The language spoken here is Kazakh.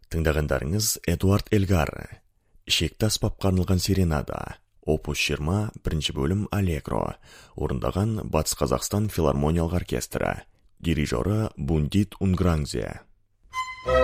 Тыңдағандарыңыз Эдуард Элгар. Ішекті аспапқа арналған серенада. Опус 20, бірінші бөлім Аллегро. Орындаған Батыс Қазақстан филармониялық оркестрі. Дирижері Бундит Унгранзе.